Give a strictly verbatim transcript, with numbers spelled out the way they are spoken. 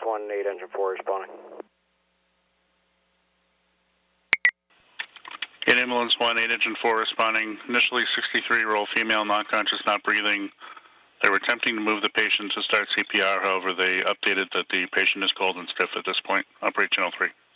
one, eight engine four responding. eight ambulance one, eight engine four responding. Initially sixty-three-year-old female, non-conscious, not breathing. They were attempting to move the patient to start C P R, however, they updated that the patient is cold and stiff at this point. Operate channel three.